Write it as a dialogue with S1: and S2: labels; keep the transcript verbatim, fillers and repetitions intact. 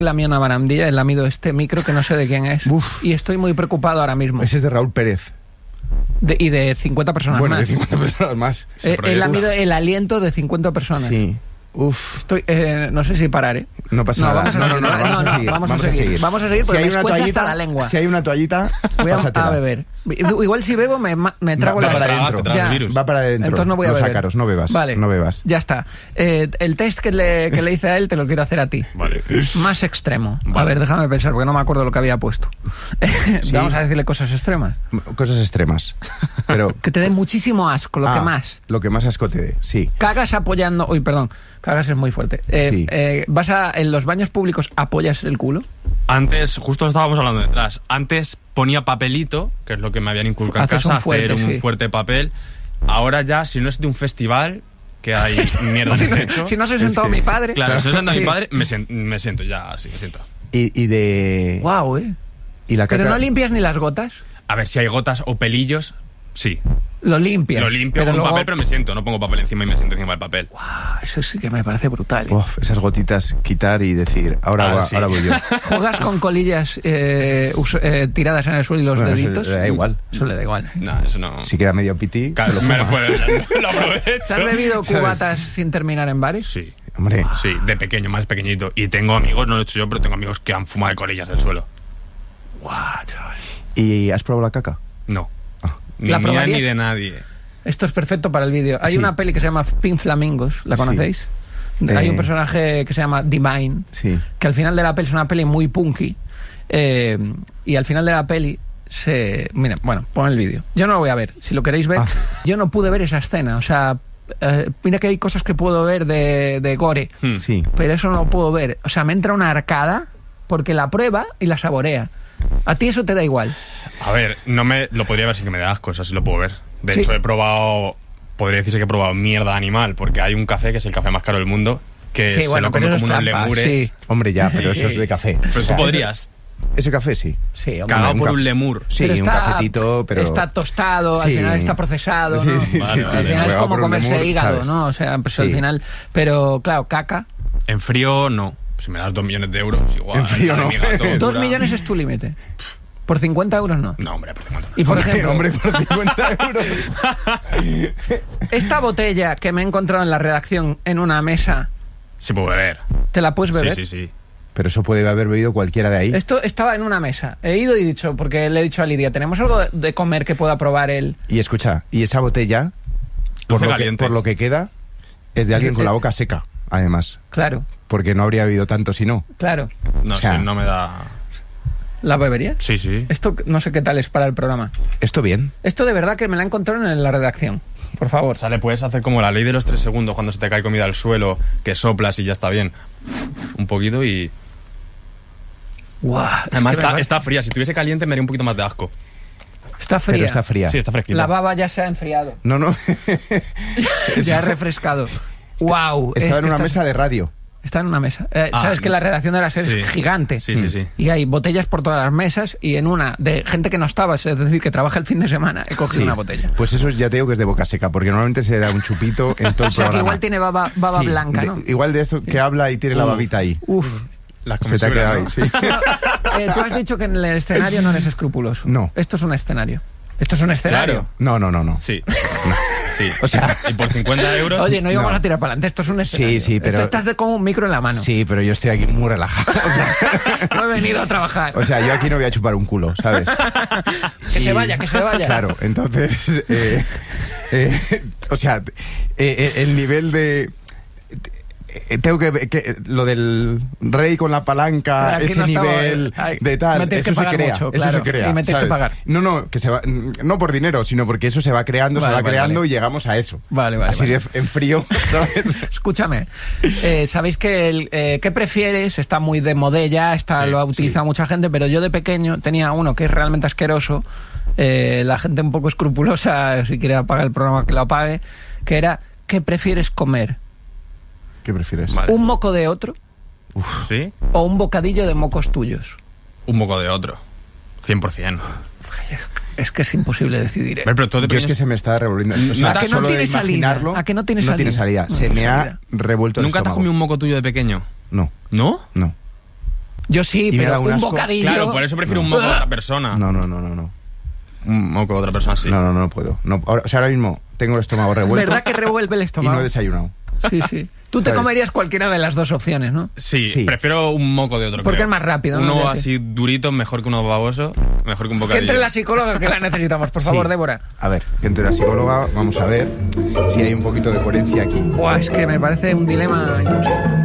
S1: lamido una barandilla, he lamido este micro que no sé de quién es.
S2: Uf.
S1: Y estoy muy preocupado ahora mismo.
S2: Ese es de Raúl Pérez.
S1: De, y de cincuenta personas
S2: bueno,
S1: más.
S2: de cincuenta personas más.
S1: He, he lamido el aliento de cincuenta personas.
S2: Sí. Uf.
S1: Estoy, eh, no sé si parar, ¿eh?
S2: No pasa
S1: no,
S2: nada.
S1: Vamos a
S2: No,
S1: seguir,
S2: no, no,
S1: no,
S2: vamos,
S1: no,
S2: a, seguir,
S1: vamos,
S2: vamos
S1: a seguir.
S2: a seguir.
S1: Vamos a seguir porque
S2: si
S1: me
S2: hay una
S1: escuece
S2: toallita,
S1: hasta la lengua.
S2: Si hay una toallita,
S1: voy a,
S2: pásatela.
S1: a beber. Igual si bebo me, me trago
S2: va,
S1: la
S2: va para adentro.
S1: ya.
S2: Va para adentro.
S1: Entonces no voy a
S2: no
S1: beber.
S2: Sácaros, no bebas.
S1: Vale.
S2: No bebas.
S1: Ya está. Eh, el test que le, que le hice a él te lo quiero hacer a ti.
S3: Vale.
S1: Más extremo.
S3: Vale.
S1: A ver, déjame pensar porque no me acuerdo lo que había puesto.
S2: Sí.
S1: Vamos a decirle cosas extremas.
S2: Cosas extremas. Pero
S1: Que te dé muchísimo asco, lo
S2: ah,
S1: que más.
S2: Lo que más asco te dé, sí.
S1: Cagas apoyando... Uy, perdón. Cagas es muy fuerte. Eh,
S2: Sí.
S1: eh, ¿Vas a... en los baños públicos apoyas el culo?
S3: Antes, justo lo estábamos hablando detrás, antes ponía papelito, que es lo que me habían inculcado en
S1: Haces
S3: casa,
S1: un fuerte,
S3: hacer un
S1: sí.
S3: fuerte papel. Ahora ya, si no es de un festival, que hay mierda
S1: Si
S3: en
S1: no,
S3: el techo...
S1: si no se
S2: Es
S1: sentado
S2: que-
S1: mi padre...
S3: Claro, si no se sienta
S1: Sí.
S3: mi padre, me, sien- me siento ya, sí, me siento.
S2: Y, y de...
S1: Guau, eh.
S2: Y la
S1: Pero
S2: caca...
S1: no limpias ni las gotas.
S3: A ver, si hay gotas o pelillos, sí.
S1: Lo limpias.
S3: Lo limpio
S1: pero
S3: con un
S1: luego-
S3: papel, pero me siento. No pongo papel encima y me siento encima del papel.
S1: Ah, eso sí que me parece brutal. ¿eh?
S2: Uf, esas gotitas quitar y decir, ahora,
S3: Ah,
S2: va-
S3: sí.
S2: ahora voy yo.
S1: ¿Juegas con colillas eh, us- eh, tiradas en el suelo y los
S2: Bueno, eso
S1: deditos?
S2: le da igual.
S1: Eso le da igual. ¿eh?
S3: No, eso no...
S2: Si queda medio piti,
S3: Claro,
S2: lo
S3: me lo,
S2: fumas.
S3: puedo, lo aprovecho.
S1: ¿Te has bebido
S2: ¿Sabes?
S1: cubatas sin terminar en bares?
S3: Sí,
S2: Hombre,
S3: sí, de pequeño, más pequeñito. Y tengo amigos, no lo he hecho yo, pero tengo amigos que han fumado de colillas del suelo.
S1: Guau, chaval.
S2: ¿y has probado la caca?
S3: No.
S2: Ah.
S3: Ni
S1: ¿La
S3: mía
S1: probarías?
S3: ni de nadie.
S1: Esto es perfecto para el vídeo. Hay
S2: Sí.
S1: una peli que se llama Pink Flamingos, ¿la conocéis? Hay
S2: Eh.
S1: un personaje que se llama Divine,
S2: Sí.
S1: que al final de la peli es una peli muy punky, eh, y al final de la peli se... Mira, bueno, pon el vídeo. Yo no lo voy a ver, si lo queréis ver.
S2: Ah.
S1: Yo no pude ver esa escena, o sea, eh, mira que hay cosas que puedo ver de, de gore,
S3: Hmm.
S2: Sí.
S1: pero eso no lo puedo ver. O sea, me entra una arcada porque la prueba y la saborea. A ti eso te da igual.
S3: A ver, no me lo podría ver sin que me dé asco, eso sí lo puedo ver. De
S1: Sí.
S3: hecho, he probado, podría decirse que he probado mierda animal, porque hay un café que es el café más caro del mundo, que
S1: Sí,
S3: se
S1: bueno,
S3: lo come
S1: pero
S3: como
S1: eso es
S3: unos
S1: trampa,
S3: lemures.
S1: sí.
S2: Hombre, ya, pero eso
S3: Sí.
S2: es de café.
S3: Pero
S2: O
S3: tú
S2: sea,
S3: podrías,
S2: Ese café sí.
S1: Sí, hombre.
S3: cagado
S2: un
S3: por
S2: café.
S3: un lemur.
S2: Sí,
S1: Pero
S2: un
S1: está-
S2: cafetito, pero...
S1: Está tostado, al
S2: Sí.
S1: final está procesado,
S2: Sí,
S1: ¿no?
S2: sí, sí,
S3: Vale,
S2: sí,
S3: vale.
S1: Al final es
S2: Cuidado
S1: como
S2: por un
S1: comerse
S2: lemur,
S1: hígado,
S2: ¿sabes?
S1: ¿no? O sea, pues
S2: Sí.
S1: al final... Pero, claro, caca...
S3: En frío, no. Si me das dos millones de euros, igual.
S2: En frío,
S3: la de
S2: no.
S3: mi gato
S1: Dos
S3: dura-
S1: millones es tu límite. Por cincuenta euros no.
S3: No, hombre, por cincuenta.
S1: Y por
S2: Hombre,
S1: ejemplo,
S2: hombre, por cincuenta euros.
S1: esta botella que me he encontrado en la redacción en una mesa,
S3: Sí puedo beber.
S1: ¿te la puedes beber?
S3: Sí, sí, sí.
S2: Pero eso puede haber bebido cualquiera de ahí.
S1: Esto estaba en una mesa. He ido y dicho, porque le he dicho a Lidia, ¿tenemos algo de comer que pueda probar él?
S2: Y escucha, y esa botella, por
S3: Dulce
S2: lo, que,
S3: caliente.
S2: por lo que queda, es de alguien con la boca seca, además.
S1: Claro,
S2: Porque no habría bebido tanto si no.
S1: claro.
S3: No
S2: O sea-
S3: sé, no me da...
S1: ¿La beberías?
S3: Sí, sí.
S1: Esto no sé qué tal es para el programa.
S2: Esto bien.
S1: Esto de verdad que me la encontraron en la redacción. Por favor.
S3: O sea, le puedes hacer como la ley de los tres segundos cuando se te cae comida al suelo, que soplas y ya está bien. Un poquito y...
S1: Guau, es
S3: Además
S1: que me
S3: está,
S1: va-
S3: está fría. Si tuviese caliente me haría un poquito más de asco.
S1: está fría.
S2: Pero está fría.
S3: Sí, está fresquita.
S1: La baba ya se ha enfriado.
S2: No, no.
S1: Ya ha refrescado. Wow.
S2: Estaba en una mesa de radio.
S1: Está en una mesa. Eh,
S3: Ah,
S1: Sabes que la redacción de la serie
S3: sí.
S1: es gigante.
S3: Sí, sí, sí.
S1: Y hay botellas por todas las mesas y en una de gente que no estaba, es decir, que trabaja el fin de semana, he cogido
S2: Sí.
S1: una botella.
S2: Pues eso ya te digo que es de boca seca, porque normalmente se da un chupito en todo
S1: O
S2: el
S1: sea que
S2: programa.
S1: igual tiene baba, baba
S2: Sí,
S1: blanca,
S2: de-
S1: ¿no?
S2: Igual de eso que habla y tiene la
S3: Uh.
S2: babita ahí.
S1: Uf.
S3: La
S2: Se te ha quedado ahí, sí.
S1: Eh, tú has dicho que en el escenario no eres escrupuloso.
S2: No.
S1: Esto es un escenario. Esto es un escenario.
S3: Claro.
S2: No, no, no, no.
S3: Sí. Sí.
S2: O sea-
S3: y por cincuenta euros...
S1: Oye, no íbamos
S2: No.
S1: a tirar para adelante, esto es un escenario.
S2: sí, pero-
S1: Esto estás de con un micro en la mano.
S2: Sí, pero yo estoy aquí muy relajado. O sea,
S1: No he venido a trabajar.
S2: o sea, yo aquí no voy a chupar un culo, ¿sabes?
S1: que se
S2: Y-
S1: vaya, que se vaya.
S2: Claro, entonces, eh, eh, o sea, eh, eh, el nivel de... eh, Tengo que, que lo del rey con la palanca,
S1: Aquí
S2: ese
S1: no estaba-
S2: nivel
S1: ay,
S2: de tal,
S1: me tienes
S2: eso
S1: que
S2: se
S1: pagar
S2: crea,
S1: mucho,
S2: eso
S1: claro,
S2: se crea,
S1: y me tienes que
S2: ¿sabes?
S1: pagar.
S2: No, no, que se va, no por dinero, sino porque eso se va creando,
S1: Vale,
S2: se va
S1: vale,
S2: creando
S1: vale.
S2: y llegamos a eso.
S1: Vale, vale,
S2: Así
S1: vale.
S2: de en frío, ¿sabes?
S1: Escúchame, eh, sabéis que el eh, ¿qué prefieres? Está muy de modella, está,
S3: Sí,
S1: lo ha utilizado mucha gente, pero yo de pequeño tenía uno que es realmente asqueroso, eh, la gente un poco escrupulosa, si quiere apagar el programa que lo apague, que era ¿qué prefieres comer?
S2: ¿Qué prefieres?
S3: Vale.
S1: ¿Un moco de otro
S3: ¿Sí?
S1: o un bocadillo de mocos tuyos?
S3: Un moco de otro. cien por ciento.
S1: Es que es imposible decidir. ¿eh?
S3: Pero, pero todo
S2: Yo es que se me está revolviendo. O sea,
S3: ¿A que no
S2: solo de
S1: tiene salida?
S2: imaginarlo,
S1: ¿A que no tiene
S2: no tiene
S1: salida?
S2: salida.
S1: No
S2: Se
S1: tiene
S2: me ha
S1: salida.
S2: revuelto el
S3: ¿Nunca te has
S2: estómago.
S3: comido un moco tuyo de pequeño?
S2: No,
S3: ¿No?
S2: no.
S1: Yo sí,
S2: Y me da
S1: pero
S2: un
S1: un
S2: asco.
S1: bocadillo...
S3: Claro, por eso prefiero un moco de otra persona.
S2: No, no, no, no, no.
S3: Un moco de otra persona, sí.
S2: No, no, no puedo. No, ahora, o sea, ahora mismo tengo el estómago revuelto.
S1: ¿Verdad que revuelve el
S2: Y
S1: estómago?
S2: no he desayunado.
S1: Sí, sí. Tú te
S2: ¿Sabes?
S1: comerías cualquiera de las dos opciones, ¿no?
S3: Sí,
S2: Sí.
S3: prefiero un moco de otro.
S1: Porque
S3: creo.
S1: es más rápido, ¿no?
S3: Uno
S1: Ya que-
S3: así durito, mejor que uno baboso, mejor que un
S1: Que
S3: bocadillo.
S1: entre la psicóloga que la necesitamos, por favor,
S2: Sí.
S1: Débora.
S2: A ver, gente de la psicóloga, vamos a ver si hay un poquito de coherencia aquí.
S1: Buah, es que me parece un dilema... yo no sé.